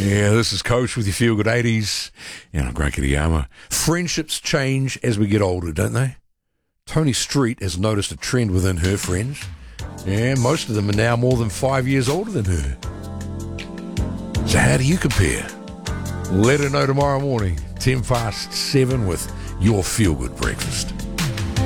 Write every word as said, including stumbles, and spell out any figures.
Yeah, this is Coach with your Feel Good eighties. And I'm Greg Kitayama. Friendships change as we get older, don't they? Tony Street has noticed a trend within her friends. Yeah, most of them are now more than five years older than her. So how do you compare? Let her know tomorrow morning, ten past seven, with your Feel Good breakfast.